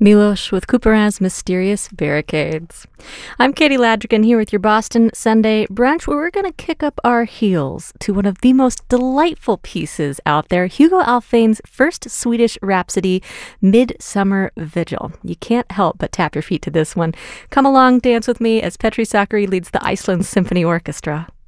Milosh with Couperin's Mysterious Barricades. I'm Katie Ladrigan here with your Boston Sunday brunch, where we're going to kick up our heels to one of the most delightful pieces out there, Hugo Alfvén's first Swedish Rhapsody, Midsummer Vigil. You can't help but tap your feet to this one. Come along, dance with me as Petri Sakari leads the Iceland Symphony Orchestra.